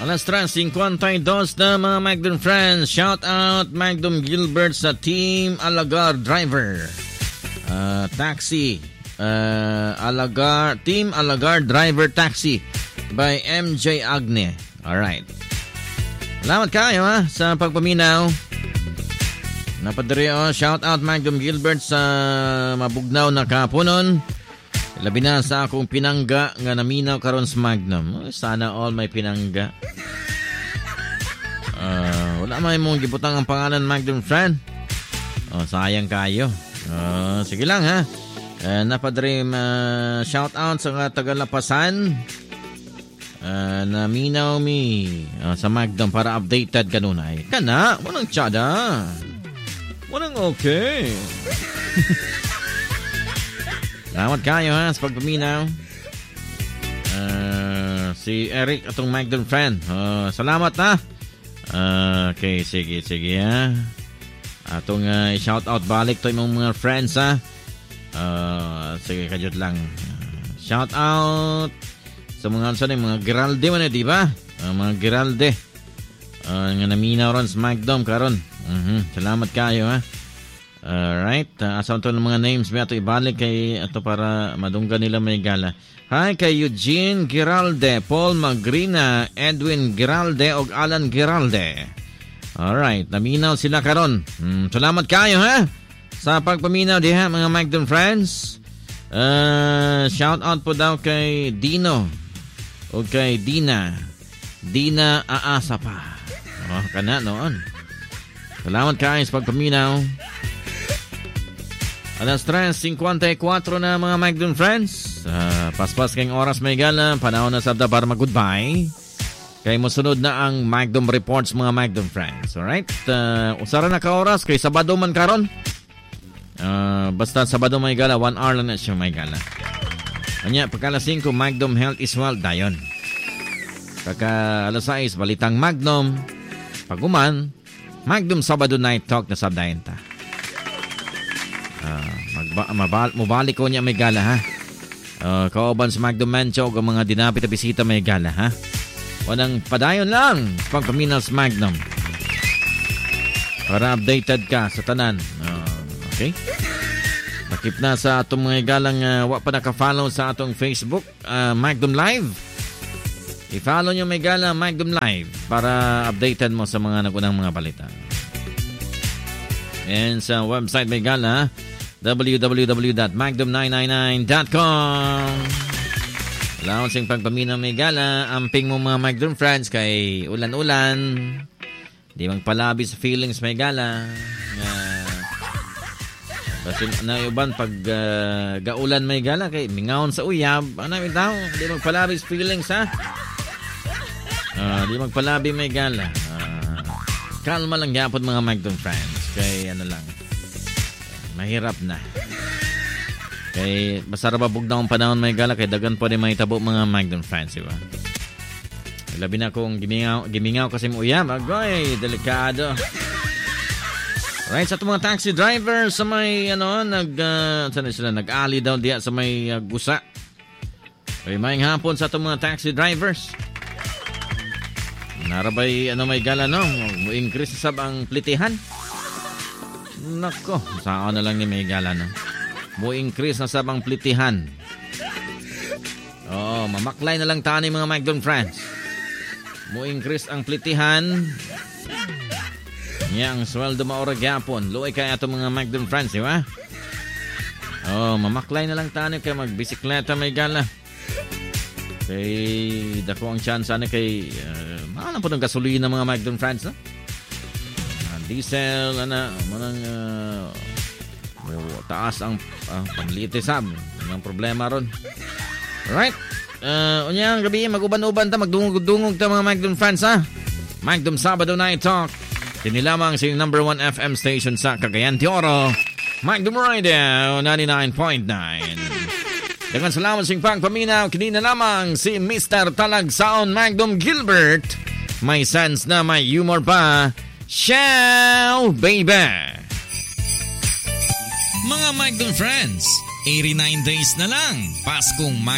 Alas 3:52 na mga Magdum friends. Shout out Magdum Gilbert sa Team Alagar Driver. Taxi. Team Alagar Driver Taxi by MJ Agne. Alright. Salamat kayo sa pagpaminaw. Napadiri shout out Magdum Gilbert sa mabugnaw na kapunon. Labi na sa akong pinangga nga naminaw karon sa Magnum. Sana all may pinangga. Wala may mong gibutang ang pangalan Magnum friend. Sayang kayo. Sige lang ha. Napadream shout out sa Tagalapasan. Naminaw mi sa Magnum para updated kanunay. Kana, walang tsada. Walang okay. Salamat kayo sa pagpaminaw. Si Eric atong Magdum friend. Salamat na. Okay, sige ha. Atong shout out balik to imong mga friends ha. Sige kajut lang. Shout out sa mga Giralde man di ba? Mga Giralde. Nga naminaw ron sa Magdum karon. Salamat kayo ha. Alright, asaw to ng mga names may ato ibalik kay ato para madunggan nila may gala. Hi kay Eugene Giralde, Paul Magrina, Edwin Giralde og Alan Giralde. Alright, naminaw sila karon. Salamat kayo ha sa pagpaminaw diha mga Magdum friends. Shout out po daw kay Dino o kay Dina aasa pa. Kana noon. Salamat kayo sa pagpaminaw. Alas 3:54 na mga Magdum friends. Paspas kayong oras may gala. Panahon na sabda para mag-goodbye. Kaya masunod na ang Magdum Reports mga Magdum friends. Alright? Usara na ka oras. Kay Sabado man karon. Basta Sabado may gala. 1 hour lang na siya may gala. Anya, pagka alas 5 Magdum Health is Well dayon. Pagka alas 6 Balitang Magnum. Paguman Magdum Sabado Night Talk na sabdayan ta. Mabalik ko niya may gala ha. Kauban sa Magdum Mancho o mga dinapit na bisita may gala ha. Walang padayon lang pagpaminaw sa Magnum para updated ka sa tanan. Okay? Nakip na sa atong mga galang wa pa naka-follow sa atong Facebook Magdum Live. I-follow nyo may gala Magdum Live para updated mo sa mga nagunang mga balita. And sa website may gala www.magdum999.com. Salamat sa pagpaminaw may gala. Amping mo mga Magdum friends kay ulan-ulan. Di magpalabi sa feelings may gala. Kasi naiuban pag gaulan may gala kay mingawon sa uyab. Ano itaw? Di magpalabi sa feelings ha. Di magpalabi may gala. Kalma lang yapon mga Magdum friends. Kay ano lang. Mahirap na. Kay basta rababog na ang panahon may gala kay dagan po din may tabo mga Magdum friends, diba? Labi na kung gimingaw kasi mo uyab. Agoy, delikado. Right, sa itong mga taxi driver sa may nag-ali daw diya sa may gusa. Kay may hapon sa itong mga taxi drivers. Narabay may gala no, mo-increase sab ang plitihan. Nako, saan na lang ni may gala no. Mo-increase na sab ang plitihan. Mamaklay na lang tani mga Magdum friends. Mo-increase ang plitihan. Yang sweldo maura gyapon. Luoy kay ato mga Magdum friends, di ba? Mamaklay na lang tani kay magbisikleta may gala. Kay dako ang chance ani kay mahal po ng gasolina mga Magdum friends, no? Diesel manang taas ang panglite sab. Ang problema ron. Right? Unyang gabi mag-uban-uban ta magdungog-dungog ta mga Magdum friends ha. Magdum Sabado Night Talk. Kini lamang sa number 1 FM station sa Cagayan de Oro. Magdum Radio 99.9. Dengan salamat sa pagpaminaw. Kini na lamang si Mr. Talagsaon Magdum Gilbert. May sense na may humor pa. Ciao, baby! Mga Magdum friends, 89 days na lang. Paskong